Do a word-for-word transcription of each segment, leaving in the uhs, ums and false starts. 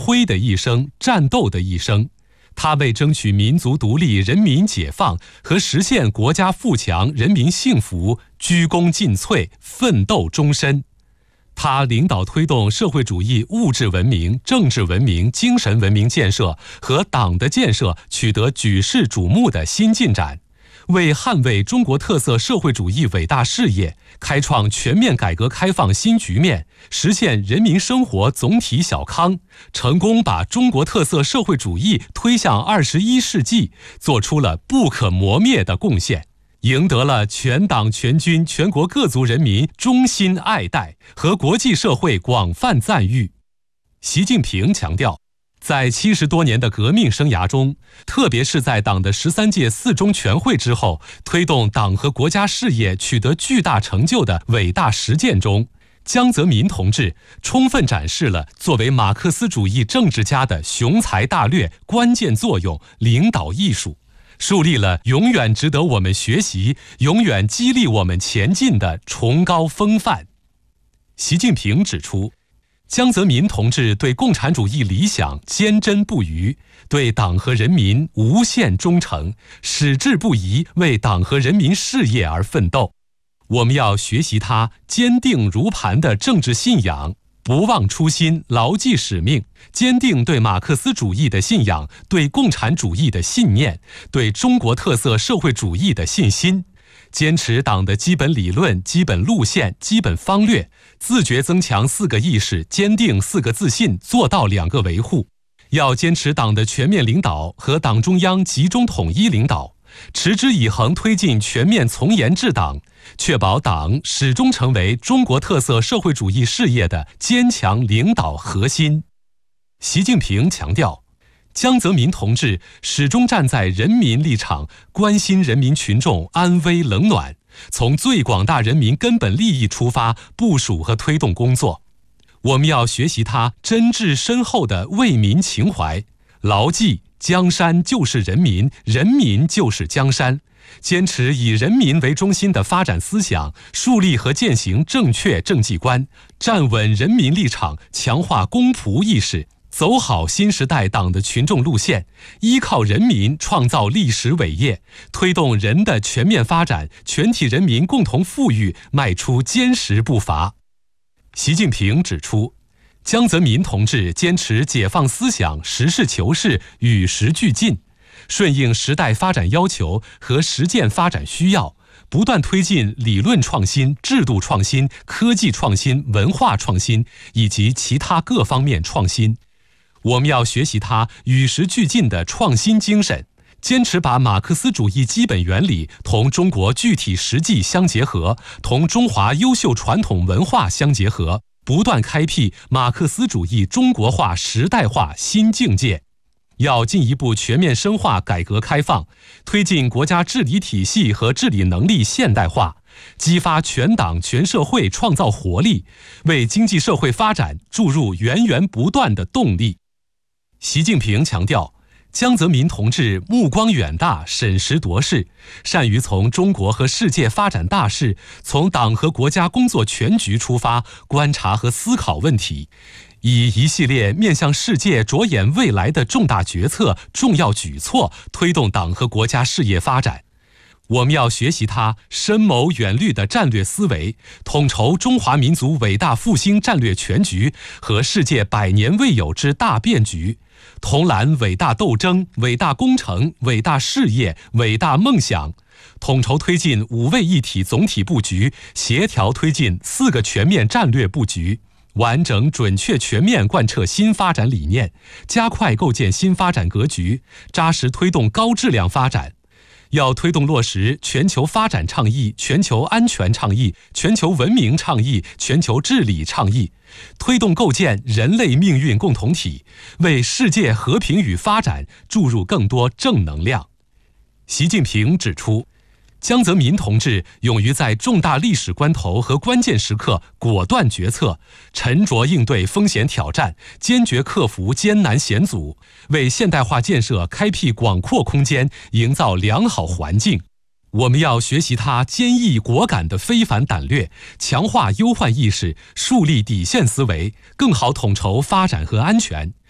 辉的一生，战斗的一生。他为争取民族独立、人民解放和实现国家富强、人民幸福，鞠躬尽瘁，奋斗终身。他领导推动社会主义物质文明、政治文明、精神文明建设和党的建设取得举世瞩目的新进展，为捍卫中国特色社会主义伟大事业，开创全面改革开放新局面，实现人民生活总体小康，成功把中国特色社会主义推向二十一世纪，做出了不可磨灭的贡献，赢得了全党全军全国各族人民衷心爱戴和国际社会广泛赞誉。习近平强调，在七十多年的革命生涯中，特别是在党的十三届四中全会之后，推动党和国家事业取得巨大成就的伟大实践中，江泽民同志充分展示了作为马克思主义政治家的雄才大略、关键作用、领导艺术，树立了永远值得我们学习、永远激励我们前进的崇高风范。习近平指出，江泽民同志对共产主义理想坚贞不渝，对党和人民无限忠诚，矢志不移为党和人民事业而奋斗。我们要学习他坚定如磐的政治信仰，不忘初心，牢记使命，坚定对马克思主义的信仰，对共产主义的信念，对中国特色社会主义的信心，坚持党的基本理论、基本路线、基本方略，自觉增强四个意识，坚定四个自信，做到两个维护。要坚持党的全面领导和党中央集中统一领导，持之以恒推进全面从严治党，确保党始终成为中国特色社会主义事业的坚强领导核心。习近平强调，江泽民同志始终站在人民立场，关心人民群众安危冷暖，从最广大人民根本利益出发部署和推动工作。我们要学习他真挚深厚的为民情怀，牢记江山就是人民，人民就是江山，坚持以人民为中心的发展思想，树立和践行正确政绩观，站稳人民立场，强化公仆意识，走好新时代党的群众路线，依靠人民创造历史伟业，推动人的全面发展，全体人民共同富裕迈出坚实步伐。习近平指出，江泽民同志坚持解放思想，实事求是，与时俱进，顺应时代发展要求和实践发展需要，不断推进理论创新、制度创新、科技创新、文化创新以及其他各方面创新。我们要学习他与时俱进的创新精神，坚持把马克思主义基本原理同中国具体实际相结合，同中华优秀传统文化相结合，不断开辟马克思主义中国化时代化新境界。要进一步全面深化改革开放，推进国家治理体系和治理能力现代化，激发全党全社会创造活力，为经济社会发展注入源源不断的动力。习近平强调，江泽民同志目光远大，审时度势，善于从中国和世界发展大势，从党和国家工作全局出发，观察和思考问题，以一系列面向世界、着眼未来的重大决策、重要举措，推动党和国家事业发展。我们要学习他深谋远虑的战略思维，统筹中华民族伟大复兴战略全局和世界百年未有之大变局，统揽伟大斗争、伟大工程、伟大事业、伟大梦想，统筹推进五位一体总体布局，协调推进四个全面战略布局，完整准确全面贯彻新发展理念，加快构建新发展格局，扎实推动高质量发展。要推动落实全球发展倡议、全球安全倡议、全球文明倡议、全球治理倡议，推动构建人类命运共同体，为世界和平与发展注入更多正能量。习近平指出，江泽民同志勇于在重大历史关头和关键时刻果断决策，沉着应对风险挑战，坚决克服艰难险阻，为现代化建设开辟广阔空间，营造良好环境。我们要学习他坚毅果敢的非凡胆略，强化忧患意识，树立底线思维，更好统筹发展和安全，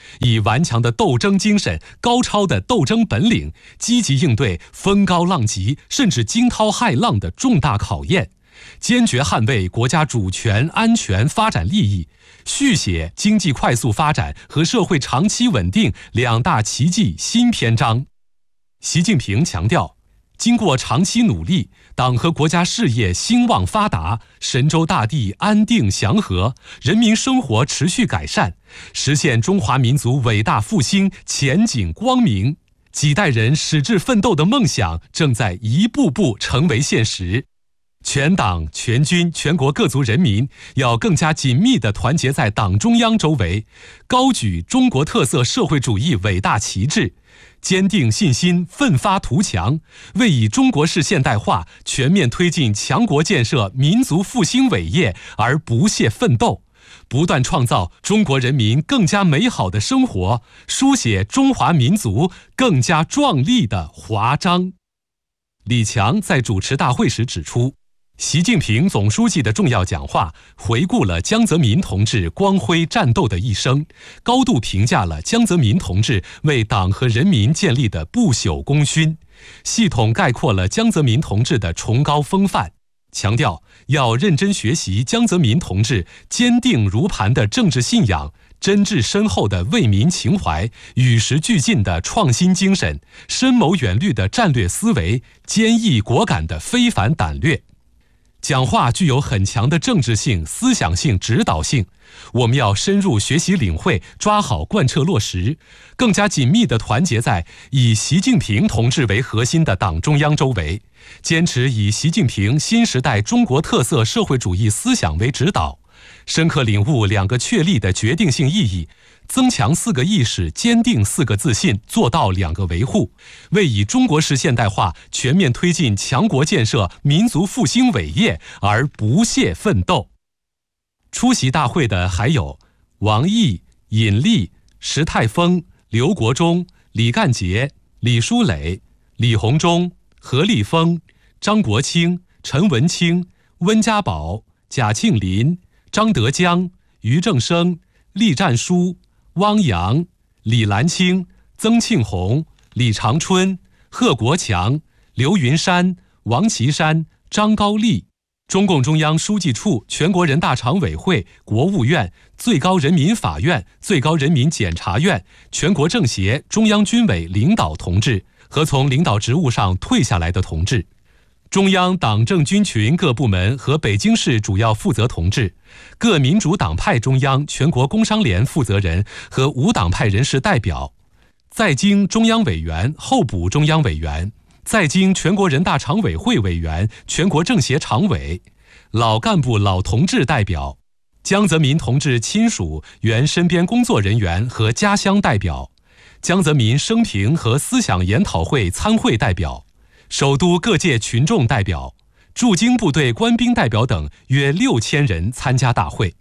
以顽强的斗争精神、高超的斗争本领，积极应对风高浪急甚至惊涛骇浪的重大考验，坚决捍卫国家主权、安全、发展利益，续写经济快速发展和社会长期稳定两大奇迹新篇章。习近平强调，经过长期努力，党和国家事业兴旺发达，神州大地安定祥和，人民生活持续改善，实现中华民族伟大复兴前景光明。几代人矢志奋斗的梦想正在一步步成为现实。全党全军全国各族人民要更加紧密地团结在党中央周围，高举中国特色社会主义伟大旗帜，坚定信心，奋发图强，为以中国式现代化全面推进强国建设、民族复兴伟业而不懈奋斗，不断创造中国人民更加美好的生活，书写中华民族更加壮丽的华章。李强在主持大会时指出，习近平总书记的重要讲话回顾了江泽民同志光辉战斗的一生，高度评价了江泽民同志为党和人民建立的不朽功勋，系统概括了江泽民同志的崇高风范，强调要认真学习江泽民同志坚定如磐的政治信仰、真挚深厚的为民情怀、与时俱进的创新精神、深谋远虑的战略思维、坚毅果敢的非凡胆略。讲话具有很强的政治性、思想性、指导性，我们要深入学习领会，抓好贯彻落实，更加紧密地团结在以习近平同志为核心的党中央周围，坚持以习近平新时代中国特色社会主义思想为指导，深刻领悟两个确立的决定性意义，增强四个意识，坚定四个自信，做到两个维护，为以中国式现代化全面推进强国建设、民族复兴伟业而不懈奋斗。出席大会的还有王毅、尹力、石泰峰、刘国中、李干杰、李书磊、李鸿忠、何立峰、张国清、陈文清、温家宝、贾庆林、张德江、俞正声、栗战书、汪洋、李兰清、曾庆红、李长春、贺国强、刘云山、王岐山、张高丽，中共中央书记处、全国人大常委会、国务院、最高人民法院、最高人民检察院、全国政协、中央军委领导同志和从领导职务上退下来的同志，中央党政军群各部门和北京市主要负责同志，各民主党派中央、全国工商联负责人和无党派人士代表，在京中央委员、候补中央委员，在京全国人大常委会委员、全国政协常委，老干部老同志代表，江泽民同志亲属、原身边工作人员和家乡代表，江泽民生平和思想研讨会参会代表，首都各界群众代表，驻京部队官兵代表等约六千人参加大会。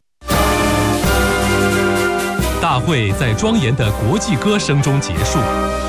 大会在庄严的国际歌声中结束。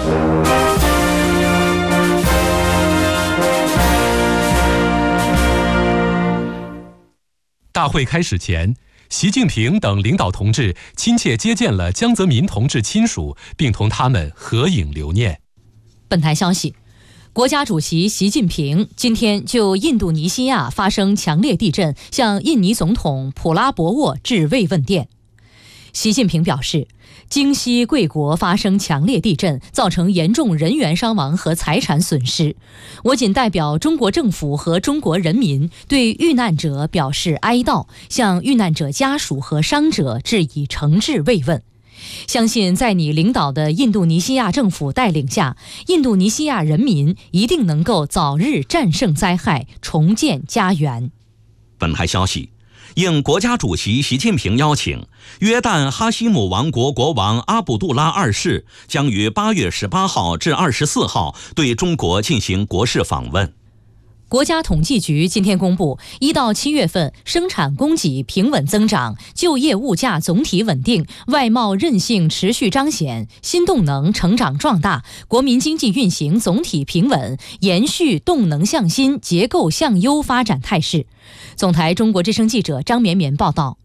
大会开始前，习近平等领导同志亲切接见了江泽民同志亲属，并同他们合影留念。 本台消息，国家主席习近平今天就印度尼西亚发生强烈地震向印尼总统普拉博沃致慰问电。习近平表示，京西贵国发生强烈地震，造成严重人员伤亡和财产损失。我谨代表中国政府和中国人民对遇难者表示哀悼，向遇难者家属和伤者致以诚挚慰问。相信在你领导的印度尼西亚政府带领下，印度尼西亚人民一定能够早日战胜灾害，重建家园。 本台消息，应国家主席习近平邀请，约旦哈希姆王国国王阿卜杜拉二世将于八月十八号至二十四号对中国进行国事访问。 国家统计局今天公布，一到七月份生产供给平稳增长，就业物价总体稳定，外贸韧性持续彰显，新动能成长壮大，国民经济运行总体平稳，延续动能向新、结构向优发展态势。总台中国之声记者张绵绵报道。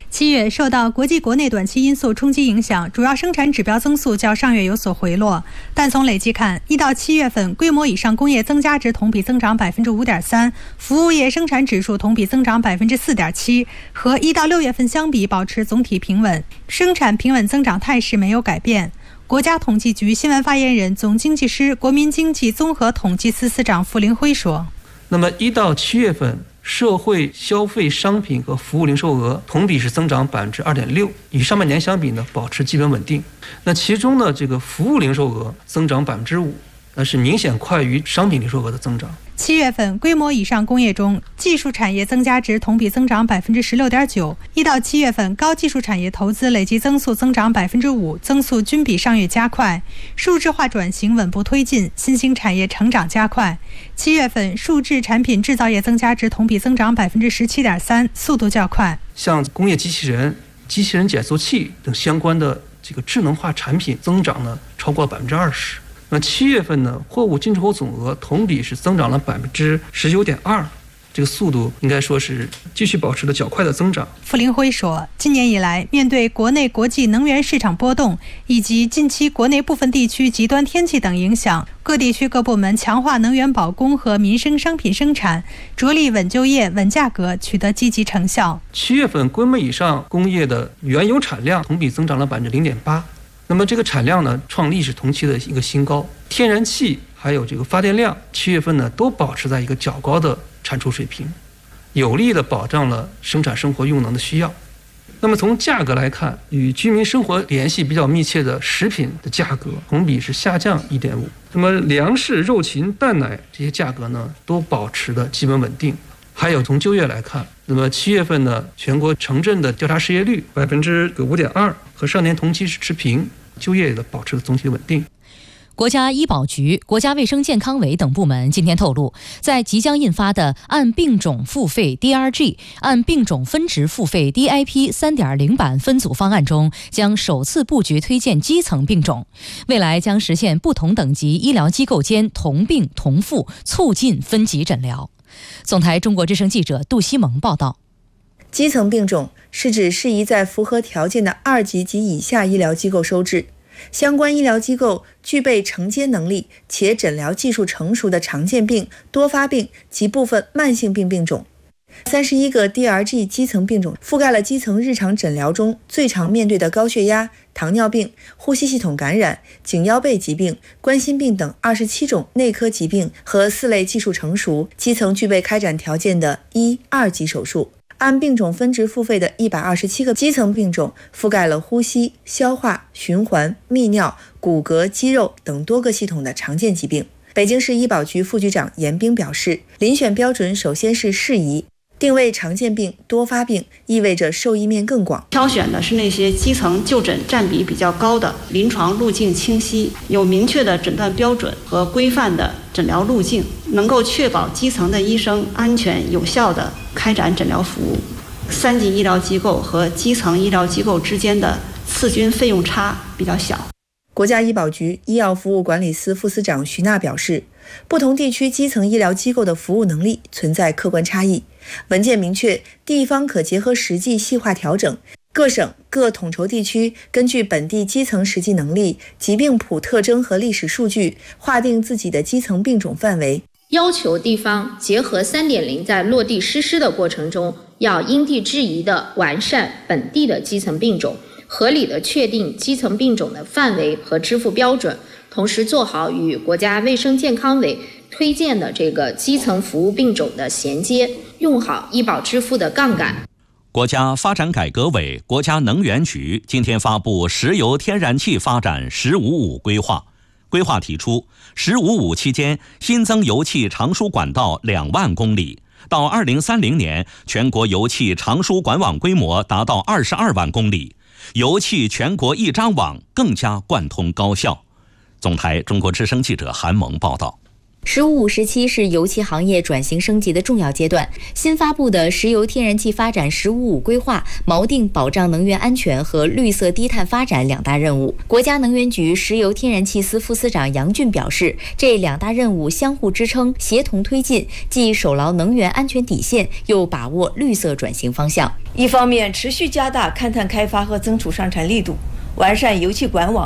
七月受到国际国内短期因素冲击影响，主要生产指标增速较上月有所回落，但从累计看，一到七月份规模以上工业增加值同比增长百分之五点三，服务业生产指数同比增长百分之四点七，和一到六月份相比保持总体平稳，生产平稳增长态势没有改变。国家统计局新闻发言人、总经济师、国民经济综合统计司司长傅林辉说：“ 那么一到七月份。”社会消费商品和服务零售额同比是增长百分之二点六，与上半年相比呢，保持基本稳定。那其中呢，这个服务零售额增长百分之五，那是明显快于商品零售额的增长。 七月份规模以上工业中，技术产业增加值同比增长百分之十六点九。一到七月份，高技术产业投资累计增速增长百分之五，增速均比上月加快。数字化转型稳步推进，新兴产业成长加快。七月份，数制产品制造业增加值同比增长百分之十七点三，速度较快。 像工业机器人、机器人减速器等相关的这个智能化产品增长呢，超过百分之二十。那七月份呢，货物进出口总额同比是增长了百分之十九点二，这个速度应该说是继续保持了较快的增长。 傅林辉说，今年以来，面对国内国际能源市场波动以及近期国内部分地区极端天气等影响，各地区各部门强化能源保供和民生商品生产，着力稳就业、稳价格，取得积极成效。 七月份规模以上工业的原油产量同比增长了百分之零点八。那么这个产量呢，创历史同期的一个新高。天然气还有这个发电量，七月份呢都保持在一个较高的产出水平，有力的保障了生产生活用能的需要。那么从价格来看，与居民生活联系比较密切的食品的价格同比是下降 一点五。那么粮食、肉禽、蛋奶这些价格呢，都保持的基本稳定。还有从就业来看，那么七月份呢，全国城镇的调查失业率百分之五点二，和上年同期是持平，就业的保持总体稳定。 国家医保局、国家卫生健康委等部门今天透露，在即将印发的按病种付费 D R G、按病种分值付费 D I P 三点零 版分组方案中，将首次布局推荐基层病种，未来将实现不同等级医疗机构间同病同付，促进分级诊疗。总台中国之声记者杜西蒙报道。 基层病种是指适宜在符合条件的二级及以下医疗机构收治，相关医疗机构具备承接能力且诊疗技术成熟的常见病、多发病及部分慢性病病种。三十一个 D R G 基层病种覆盖了基层日常诊疗中最常面对的高血压、糖尿病、呼吸系统感染、颈腰背疾病、冠心病等二十七种内科疾病和四类技术成熟、基层具备开展条件的一、二级手术。按病种分值付费的一百二十七个基层病种覆盖了呼吸、消化、循环、泌尿、骨骼、肌肉等多个系统的常见疾病。北京市医保局副局长严冰表示，遴选标准首先是适宜，定位常见病、多发病，意味着受益面更广。 挑选的是那些基层就诊占比比较高的、临床路径清晰、有明确的诊断标准和规范的诊疗路径，能够确保基层的医生安全有效地开展诊疗服务。三级医疗机构和基层医疗机构之间的次均费用差比较小。 国家医保局医药服务管理司副司长徐娜表示，不同地区基层医疗机构的服务能力存在客观差异，文件明确，地方可结合实际细化调整，各省各统筹地区根据本地基层实际能力、疾病谱特征和历史数据，划定自己的基层病种范围， 要求地方结合 三点零 在落地实施的过程中，要因地制宜地完善本地的基层病种，合理地确定基层病种的范围和支付标准，同时做好与国家卫生健康委推荐的这个基层服务病种的衔接，用好医保支付的杠杆。 国家发展改革委、国家能源局今天发布石油天然气发展“十五五”规划。规划提出，“十五五”期间新增油气长输管道两万公里，到二零三零年，全国油气长输管网规模达到二十二万公里，油气全国一张网更加贯通高效。总台中国之声记者韩萌报道。 “十五”五时期是油气行业转型升级的重要阶段。新发布的石油天然气发展“十五五”规划锚定保障能源安全和绿色低碳发展两大任务。国家能源局石油天然气司副司长杨俊表示，这两大任务相互支撑，协同推进，既守牢能源安全底线，又把握绿色转型方向。 一方面，持续加大勘探开发和增储上产力度，完善油气管网。